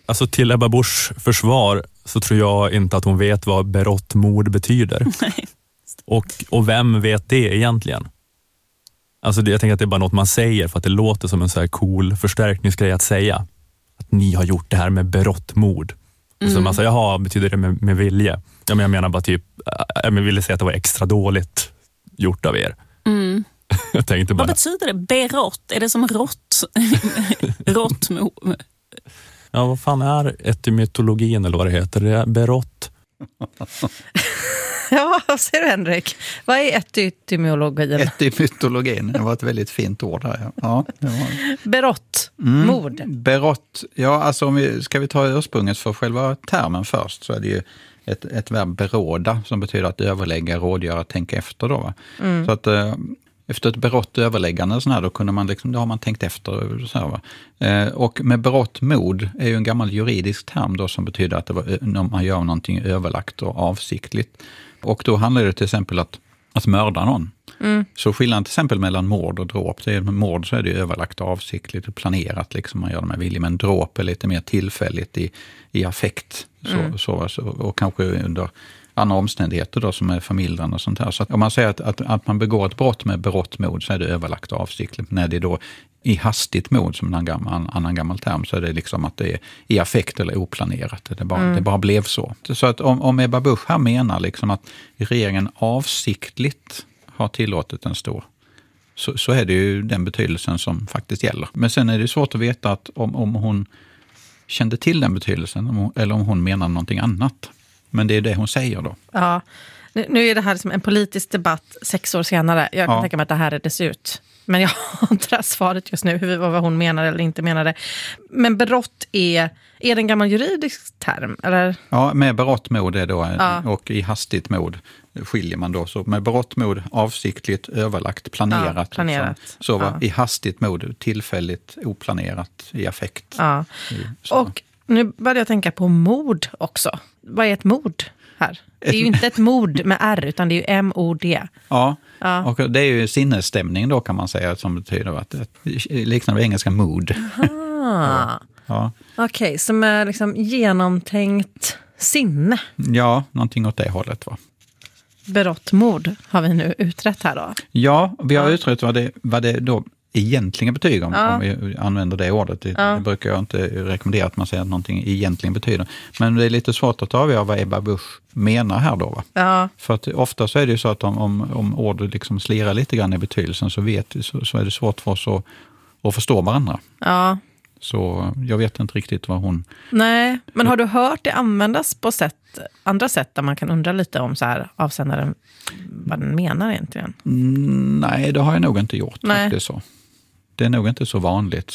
Alltså till Ebba Buschs försvar så tror jag inte att hon vet vad berått mod betyder. Nej. Och vem vet det egentligen? Alltså jag tänker att det är bara något man säger för att det låter som en så här cool förstärkningsgrej att säga. Att ni har gjort det här med berått mod. Och så man säger, jaha, betyder det med vilje? Ja, men jag menar bara typ, jag ville säga att det var extra dåligt gjort av er. Jag tänkte bara... Vad betyder det? Berått? Är det som rått? Rått mod? Ja, vad fan är etymologin eller vad det heter? Det är berått. Ja, vad säger du, Henrik? Vad är etymologin? Etymologin, det var ett väldigt fint ord här. Ja, det var... Berått, mod. Berått, ja alltså ska vi ta ursprunget för själva termen först, så är det ju ett verb beråda som betyder att överlägga, rådgöra, tänka efter då. Va? Så att efter ett berått överläggande så här, då kunde man liksom, då har man tänkt efter så här, va? Och med berått mod är ju en gammal juridisk term då som betyder att det var, när man gör någonting överlagt och avsiktligt. Och då handlar det till exempel att mörda någon. Så skillnaden till exempel mellan mord och dråp, det är med mord så är det överlagt och avsiktligt och planerat, liksom man gör det med vilja, men dråp är lite mer tillfälligt i affekt så, och kanske under andra omständigheter då som är förmildrande och sånt här. Så att om man säger att man begår ett brott med berått mod så är det överlagt och avsiktligt. När det är då i hastigt mod, som en annan gammal term, så är det liksom att det är i affekt eller oplanerat. Det bara blev så. Så att om Ebba Busch här menar liksom att regeringen avsiktligt har tillåtit en stor, så är det ju den betydelsen som faktiskt gäller. Men sen är det svårt att veta att om hon kände till den betydelsen eller om hon menar någonting annat. Men det är det hon säger då. Ja, nu är det här som en politisk debatt 6 år senare. Jag kan tänka mig att det här reddes ut. Men jag har inte svaret just nu, vad hon menar eller inte menade. Men berått är det en gammal juridisk term? Eller? Ja, med berått mod är då, och i hastigt mod skiljer man då. Så med berått mod, avsiktligt, överlagt, planerat. Planerat. Liksom. Så i hastigt mod, tillfälligt, oplanerat, i affekt. Ja. Och nu började jag tänka på mord också. Vad är ett mord här? Det är ju inte ett mord med R, utan det är ju M-O-D. Ja, och det är ju sinnesstämning då, kan man säga, som betyder att liknande engelska mood. Ja. Okej, som är liksom genomtänkt sinne. Ja, någonting åt det hållet, va. Berått mord har vi nu utrett här då. Ja, vi har utrett vad det då egentligen betyder, om vi använder det ordet. Det brukar jag inte rekommendera att man säger att någonting egentligen betyder. Men det är lite svårt att avgöra vad Ebba Busch menar här då. Va? Ja. För att ofta så är det ju så att om ordet liksom slirar lite grann i betydelsen så är det svårt för oss att förstå varandra. Ja. Så jag vet inte riktigt vad hon... Nej, men har du hört det användas på andra sätt där man kan undra lite om så här avsändaren vad den menar egentligen? Nej, det har jag nog inte gjort faktiskt så. Det är nog inte så vanligt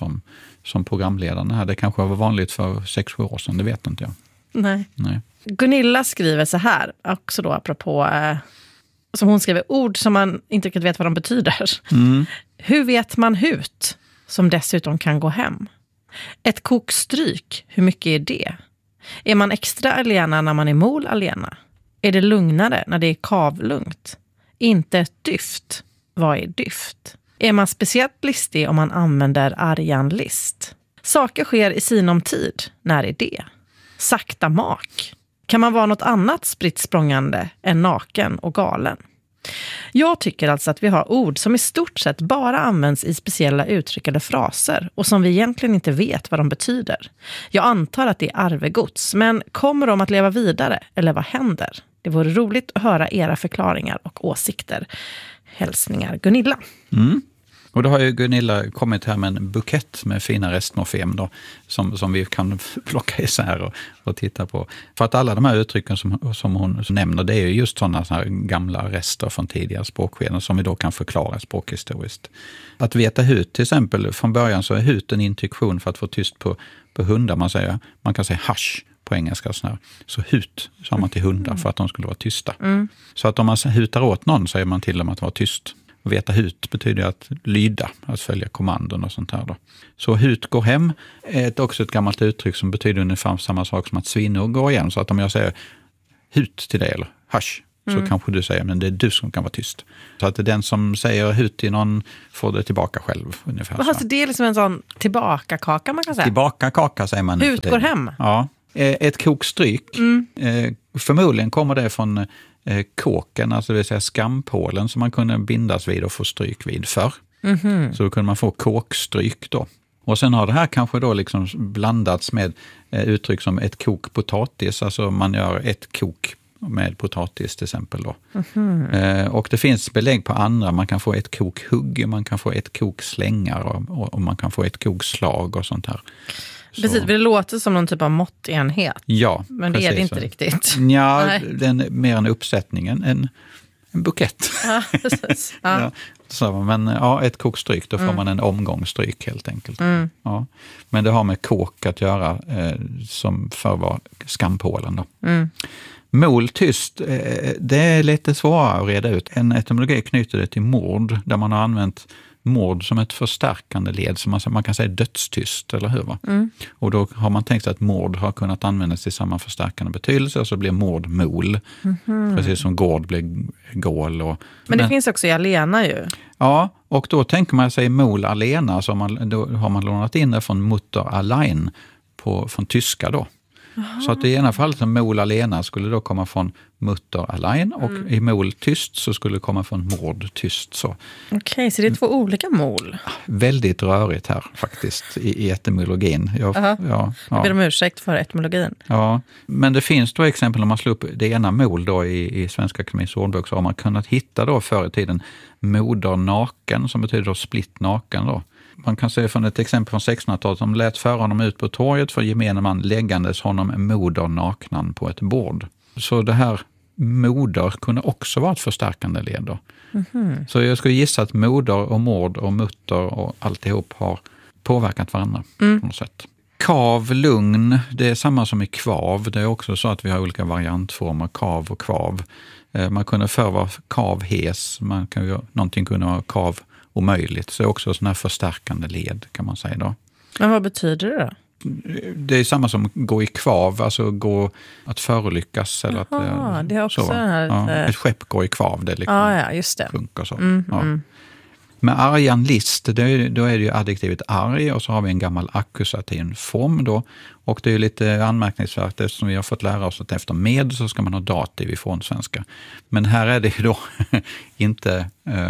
som programledarna här. Det kanske var vanligt för 6-7 år sedan, det vet inte jag. Nej. Gunilla skriver så här, också då apropå, som hon skriver, ord som man inte riktigt vet vad de betyder. Hur vet man hut, som dessutom kan gå hem? Ett kokstryk, hur mycket är det? Är man extra alena när man är mol alena? Är det lugnare när det är kavlugnt? Inte ett dyft. Vad är dyft? Är man speciellt listig om man använder arganlist? Saker sker i sinom tid. När är det? Sakta mak. Kan man vara något annat spritt språngande än naken och galen? Jag tycker alltså att vi har ord som i stort sett bara används i speciella uttryck eller fraser och som vi egentligen inte vet vad de betyder. Jag antar att det är arvegods, men kommer de att leva vidare eller vad händer? Det vore roligt att höra era förklaringar och åsikter. Hälsningar Gunilla. Och då har ju Gunilla kommit här med en bukett med fina restmorfem då, som vi kan plocka isär och titta på. För att alla de här uttrycken som hon nämner, det är ju just sådana här gamla rester från tidigare språkskeden som vi då kan förklara språkhistoriskt. Att veta hut till exempel, från början så är hut en instruktion för att få tyst på hundar. Man kan säga hush på engelska. Så hut sa man till hundar för att de skulle vara tysta. Så att om man hutar åt någon säger man till dem att vara tyst. Och veta hut betyder att lyda, att följa kommandon och sånt här då. Så hut går hem är också ett gammalt uttryck som betyder ungefär samma sak som att svinor går igen. Så att om jag säger hut till dig eller hush så kanske du säger, men det är du som kan vara tyst. Så att den som säger hut till någon får det tillbaka själv. Ungefär så. Alltså, det är liksom en sån tillbaka-kaka man kan säga. Tillbaka-kaka säger man. Hut går hem. Ja. Ett kokstryk, förmodligen kommer det från kåken, alltså det vill säga skampålen som man kunde bindas vid och få stryk vid förr. Så då kunde man få kåkstryk då. Och sen har det här kanske då liksom blandats med uttryck som ett kok potatis, alltså man gör ett kok med potatis till exempel då. Och det finns belägg på andra, man kan få ett kok hugg, man kan få ett kok slängar och man kan få ett kok slag och sånt här. Precis, det låter som någon typ av måttenhet. Ja, men det är det inte riktigt. Ja, den är mer en uppsättning, en bukett. Ja, precis. Ja. Ja, så, men ett kokstryk, då får man en omgångsstryk helt enkelt. Ja. Men det har med kåk att göra som förr var skampålen då. Mol tyst, det är lite svårare att reda ut. En etymologi knyter det till mord, där man har använt mord som ett förstärkande led, som man kan säga dödstyst, eller hur? Va? Och då har man tänkt sig att mord har kunnat användas i samma förstärkande betydelse, och så blir mord mol. Precis som gård blir gål. Men det finns också i alena ju. Ja, och då tänker man sig mol alena, så då har man lånat in det från mutter allein från tyska då. Så att i ena fallet som mol alena skulle då komma från mutter allein, och i mol tyst så skulle det komma från mord tyst. Okej, så det är två olika mol. Väldigt rörigt här faktiskt i etymologin. Jag ber om ursäkt för etymologin. Ja, men det finns då exempel om man slår upp det ena mol då i Svenska Akademiens ordbok, så har man kunnat hitta då förr i tiden moder naken, som betyder då splitt naken då. Man kan se från ett exempel från 1600-talet som lät föra honom ut på torget för gemene man läggandes honom moder naknan på ett bord. Så det här moder kunde också vara ett förstärkande led då. Så jag skulle gissa att moder och mord och mutter och alltihop har påverkat varandra på något sätt. Kav, lugn, det är samma som i kvav. Det är också så att vi har olika variantformer, kav och kvav. Man kunde förr vara kav hes, någonting kunde vara kav omöjligt. Så är också sådana här förstärkande led, kan man säga då. Men vad betyder det då? Det är samma som gå i kvav, alltså gå att förolyckas. Eller att, det är också så, här ett skepp går i kvav, det liksom ja, just det. Funkar så. Med argan list, då är det ju adjektivet arg, och så har vi en gammal akkusativ form då. Och det är ju lite anmärkningsvärt, eftersom vi har fått lära oss att efter med så ska man ha dativ i fornsvenska. Men här är det ju då inte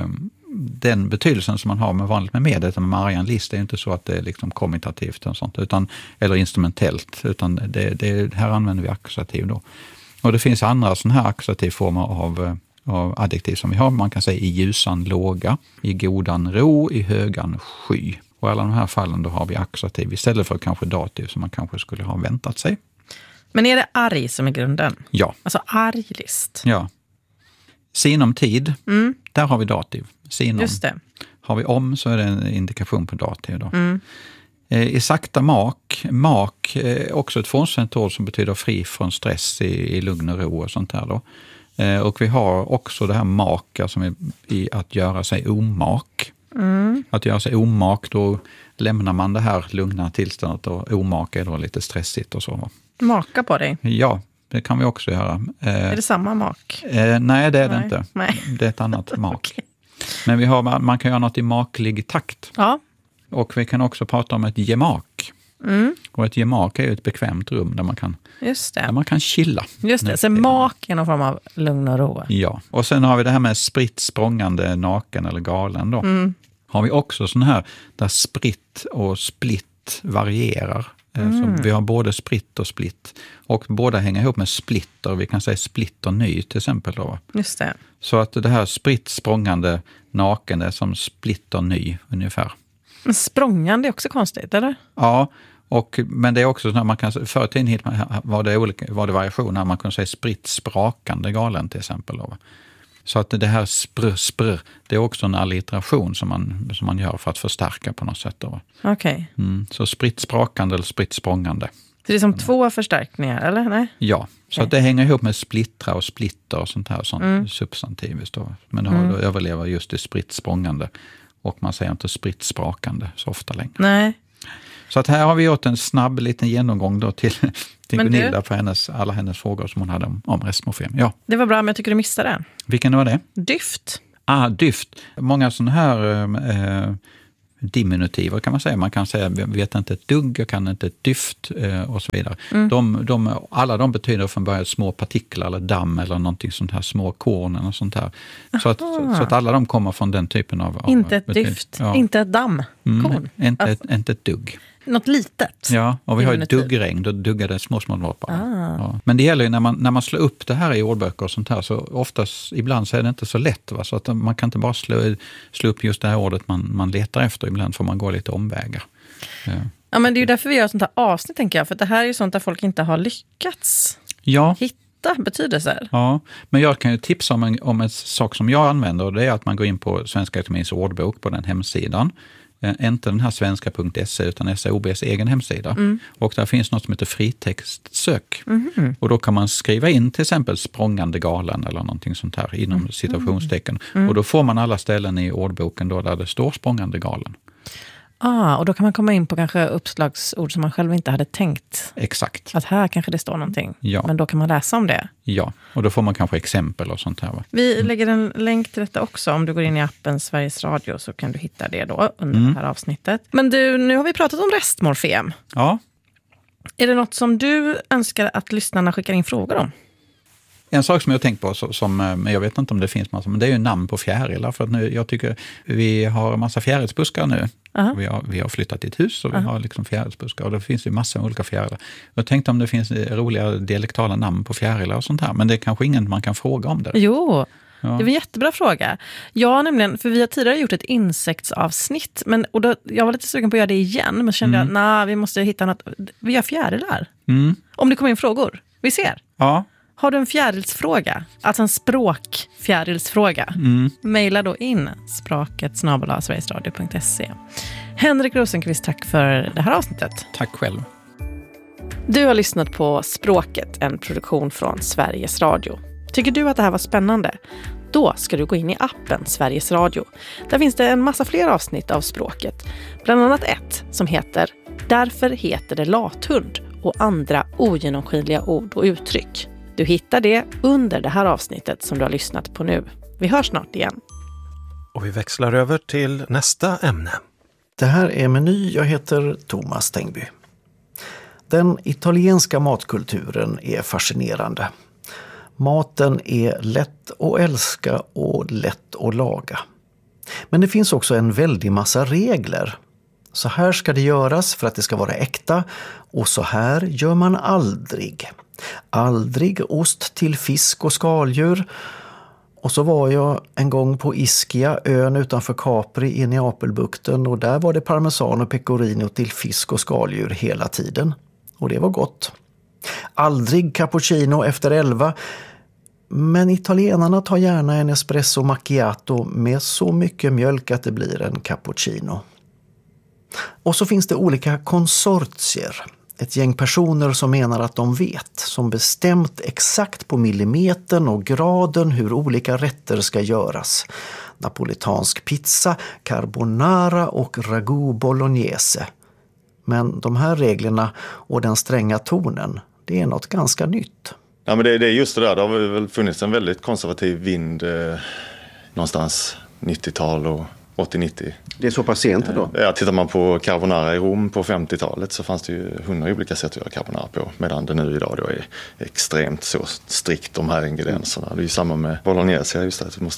den betydelsen som man har med vanligt med, utan med argan list är inte så att det är liksom kommentativt och sånt, eller instrumentellt, utan här använder vi akkusativ då. Och det finns andra sådana här akkusativformer av adjektiv som vi har. Man kan säga i ljusan låga, i godan ro, i högan sky. Och i alla de här fallen då har vi akkusativ istället för kanske dativ som man kanske skulle ha väntat sig. Men är det arg som är grunden? Ja. Alltså arglist? Ja. Sinom tid, där har vi dativ. Sinom. Just det. Har vi om så är det en indikation på dativ då. I sakta mak är också ett fornsvenskt ord som betyder fri från stress, i lugn och ro och sånt där då. Och vi har också det här maka som är i att göra sig omak. Att göra sig omak, då lämnar man det här lugna tillståndet, och omak är då lite stressigt och så. Maka på dig? Ja, det kan vi också göra. Är det samma mak? Nej, det är det inte. Nej. Det är ett annat mak. Okay. Men man kan göra något i maklig takt. Ja. Och vi kan också prata om ett gemak. Och ett gemak är ju ett bekvämt rum där man kan, där man kan chilla. Just det, så mak är någon form av lugn och ro. Ja, och sen har vi det här med spritt språngande naken eller galen då. Har vi också sån här där spritt och splitt varierar. Så vi har både spritt och splitt. Och båda hänger ihop med splitter. Vi kan säga splitter ny till exempel då. Just det. Så att det här spritt språngande naken är som splitter ny ungefär. Men språngande är också konstigt, eller? Ja, men det är också så att man kan, förr i tiden var det variationer, man kunde säga spritt sprakande galen till exempel då. Så att det här sprr, det är också en alliteration som man gör för att förstärka på något sätt då. Okej. Så spritt sprakande eller spritt språngande. Så det är som två förstärkningar, eller? Nej? Ja, så att det hänger ihop med splittra och splitter och sånt här substantiviskt då. Men då överlever just det spritt språngande. Och man säger inte spritt sprakande så ofta längre. Nej. Så att här har vi gjort en snabb liten genomgång då till Gunilla på alla hennes frågor som hon hade om restmorfem. Ja. Det var bra, men jag tycker du missade det. Vilken var det? Dyft. Dyft. Många sådana här diminutiver kan man säga. Man kan säga, jag vet inte ett dugg, jag kan inte ett dyft och så vidare. Alla de betyder från början små partiklar eller damm eller någonting sånt här, små kornen och sånt här. Så att alla de kommer från den typen av inte ett dyft, inte ett damm. Korn. Inte ett dugg. Något litet. Ja, och vi har ju duggregn, då duggar det små droppar. Ja. Men det gäller ju när man slår upp det här i ordböcker och sånt här, så oftast, ibland så är det inte så lätt. Va? Så att man kan inte bara slå upp just det här ordet man letar efter, ibland får man gå lite omvägar. Ja, men det är ju därför vi gör sånt här avsnitt, tänker jag. För det här är ju sånt där folk inte har lyckats hitta betydelser. Ja, men jag kan ju tipsa om en sak som jag använder, och det är att man går in på Svenska Akademiens ordbok på den hemsidan. Inte den här svenska.se utan SAOBs egen hemsida. Och där finns något som heter fritextsök. Och då kan man skriva in till exempel språngande galen eller någonting sånt här inom citationstecken. Och då får man alla ställen i ordboken då där det står språngande galen. Och då kan man komma in på kanske uppslagsord som man själv inte hade tänkt. Exakt. Att här kanske det står någonting. Ja. Men då kan man läsa om det. Ja, och då får man kanske exempel och sånt här. Va? Vi lägger en länk till detta också. Om du går in i appen Sveriges Radio så kan du hitta det då under det här avsnittet. Men du, nu har vi pratat om restmorfem. Ja. Är det något som du önskar att lyssnarna skickar in frågor om? En sak som jag har tänkt på, men jag vet inte om det finns massa, men det är ju namn på fjärilar. För att nu, jag tycker vi har en massa fjärilsbuskar nu. Vi har flyttat till ett hus och vi har liksom fjärilsbuskar. Och det finns ju massor av olika fjärilar. Jag tänkte om det finns roliga dialektala namn på fjärilar och sånt här. Men det är kanske ingen man kan fråga om det. Jo, det var en jättebra fråga. Ja, nämligen, för vi har tidigare gjort ett insektsavsnitt. Jag var lite sugen på att göra det igen. Men kände jag, vi måste hitta något. Vi gör fjärilar. Om det kommer in frågor. Vi ser. Ja. Har du en fjärilsfråga, alltså en språkfjärilsfråga, mejla då in språket@sverigesradio.se. Henrik Rosenqvist, tack för det här avsnittet. Tack själv. Du har lyssnat på Språket, en produktion från Sveriges Radio. Tycker du att det här var spännande? Då ska du gå in i appen Sveriges Radio. Där finns det en massa fler avsnitt av Språket. Bland annat ett som heter Därför heter det lathund och andra ogenomskinliga ord och uttryck. Du hittar det under det här avsnittet som du har lyssnat på nu. Vi hörs snart igen. Och vi växlar över till nästa ämne. Det här är Meny. Jag heter Thomas Tengby. Den italienska matkulturen är fascinerande. Maten är lätt att älska och lätt att laga. Men det finns också en väldig massa regler. Så här ska det göras för att det ska vara äkta, och så här gör man aldrig. Aldrig ost till fisk och skaldjur. Och så var jag en gång på Ischia, ön utanför Capri i Neapelbukten, och där var det parmesan och pecorino till fisk och skaldjur hela tiden. Och det var gott. Aldrig cappuccino efter 11. Men italienarna tar gärna en espresso macchiato med så mycket mjölk att det blir en cappuccino. Och så finns det olika konsortier. Ett gäng personer som menar att de vet, som bestämt exakt på millimetern och graden hur olika rätter ska göras. Napolitansk pizza, carbonara och ragu bolognese. Men de här reglerna och den stränga tonen, det är något ganska nytt. Ja, men det är just det där. Det har väl funnits en väldigt konservativ vind någonstans 90-tal och 80-90. Det är så pass sent då? Ja, tittar man på carbonara i Rom på 50-talet så fanns det ju 100 olika sätt att göra carbonara på. Medan det nu idag då är extremt så strikt de här ingredienserna. Det är ju samma med bolognese, just det, att vi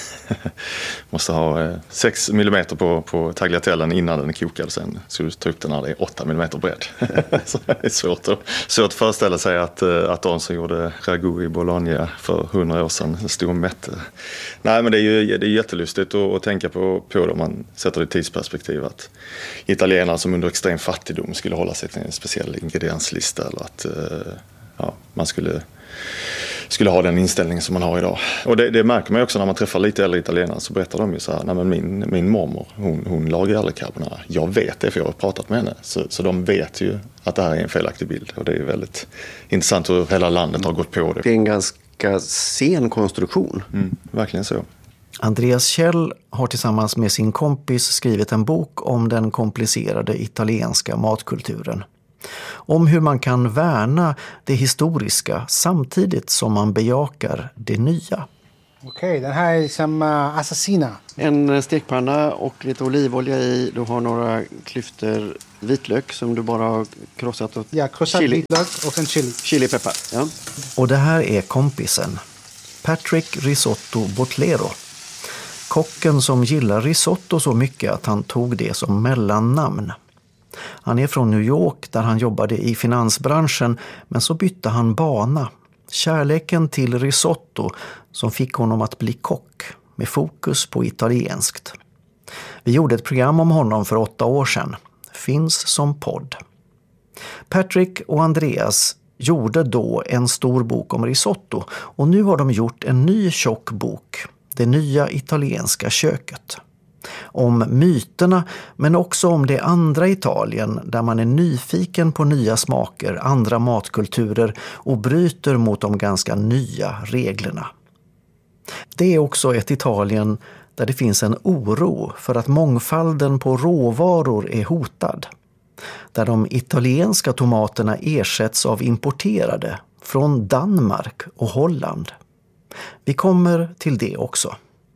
måste ha 6 mm på tagliatellen innan den är kokad. Sen så du ta upp den när det är 8 mm bredd. Så det är svårt att föreställa sig att de som gjorde ragu i Bologna för 100 år sedan stod mätt. Nej, men det är jättelustigt att tänka på det om man sätter det i tidsperspektiv, att italienare som under extrem fattigdom skulle hålla sig till en speciell ingredienslista, eller att man skulle ha den inställningen som man har idag. Och det märker man också när man träffar lite äldre italienare, så berättar de ju så här: nej, men min mormor, hon lagar aldrig carbonara. Jag vet det för jag har pratat med henne. Så de vet ju att det här är en felaktig bild, och det är väldigt intressant hur hela landet har gått på det. Det är en ganska sen konstruktion. Verkligen så. Andreas Kjell har tillsammans med sin kompis skrivit en bok om den komplicerade italienska matkulturen. Om hur man kan värna det historiska samtidigt som man bejakar det nya. Okej, den här är som assassina. En stekpanna och lite olivolja i. Du har några klyftor vitlök som du bara har krossat. Och krossat vitlök och sen chili. Chilipeppar, ja. Och det här är kompisen. Patrick Risotto Botlero. Kocken som gillar risotto så mycket att han tog det som mellannamn. Han är från New York där han jobbade i finansbranschen, men så bytte han bana. Kärleken till risotto som fick honom att bli kock med fokus på italienskt. Vi gjorde ett program om honom för 8 år sedan. Finns som podd. Patrick och Andreas gjorde då en stor bok om risotto och nu har de gjort en ny tjock bok, Det nya italienska köket. Om myterna men också om det andra Italien där man är nyfiken på nya smaker, andra matkulturer och bryter mot de ganska nya reglerna. Det är också ett Italien där det finns en oro för att mångfalden på råvaror är hotad. Där de italienska tomaterna ersätts av importerade från Danmark och Holland. Vi kommer till det också.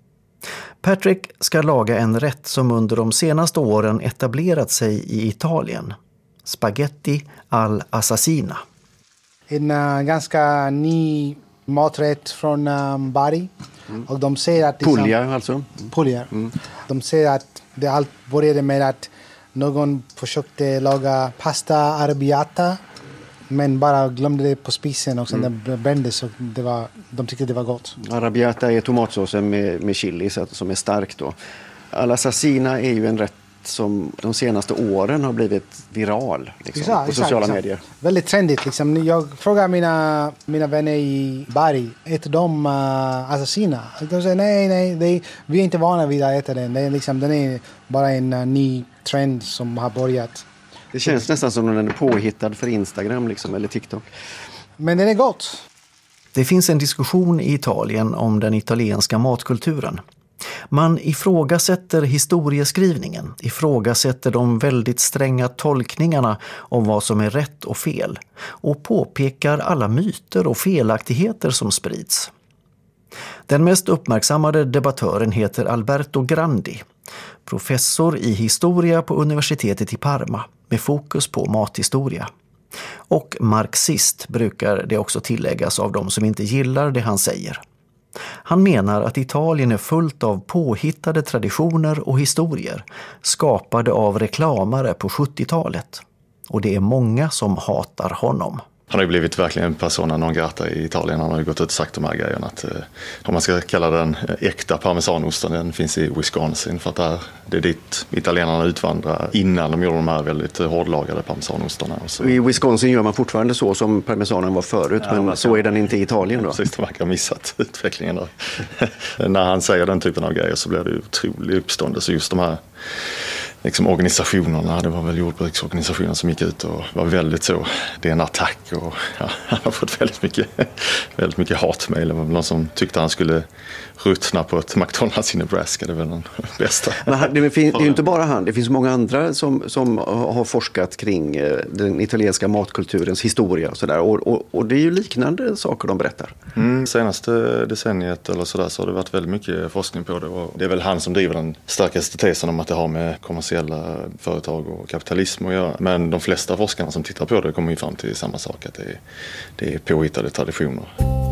Patrick ska laga en rätt som under de senaste åren etablerat sig i Italien. Spaghetti all'assassina. En ganska ny maträtt från Bari. Och de säger att Puglia alltså? Puglia. De säger att det allt började med att någon försökte laga pasta arrabbiata men bara glömde det på spisen och sen den brändes och de tyckte det var gott. Arrabbiata är tomatsåsen med chili som är stark då. All'assassina är ju en rätt som de senaste åren har blivit viral liksom, på sociala medier. Väldigt trendigt. Liksom. Jag frågar mina vänner i Bari, äter de assassina? De säger nej, vi är inte vana vid att äta den. Den är bara en ny trend som har börjat. Det känns nästan som den är påhittad för Instagram liksom, eller TikTok. Men den är gott. Det finns en diskussion i Italien om den italienska matkulturen. Man ifrågasätter historieskrivningen, ifrågasätter de väldigt stränga tolkningarna om vad som är rätt och fel och påpekar alla myter och felaktigheter som sprids. Den mest uppmärksammade debattören heter Alberto Grandi, professor i historia på universitetet i Parma med fokus på mathistoria. Och marxist brukar det också tilläggas av de som inte gillar det han säger. Han menar att Italien är fullt av påhittade traditioner och historier skapade av reklamare på 70-talet. Och det är många som hatar honom. Han har ju blivit verkligen en persona non grata i Italien. Han har ju gått ut och sagt de här grejerna. Att, om man ska kalla den äkta parmesanosten, den finns i Wisconsin. För att det är dit italienarna utvandrar innan de gjorde de här väldigt hårdlagade parmesanostarna. I Wisconsin gör man fortfarande så som parmesanen var förut, men så är den inte i Italien då. Precis, de verkar ha missat utvecklingen där. När han säger den typen av grejer så blir det otroligt uppståndelse. Just de här liksom organisationerna, det var väl jordbruksorganisationer som gick ut och var väldigt så, det är en attack och han har fått väldigt mycket hatmejl. Det var någon som tyckte han skulle ruttna på ett McDonald's i Nebraska, det är väl den bästa. Men det är ju inte bara han, det finns många andra som har forskat kring den italienska matkulturens historia och sådär, och det är ju liknande saker de berättar. Senaste decenniet eller sådär så har det varit väldigt mycket forskning på det, och det är väl han som driver den starkaste tesen om att det har med kommersiella företag och kapitalism att göra. Men de flesta forskarna som tittar på det kommer ju fram till samma sak, att det är påhittade traditioner.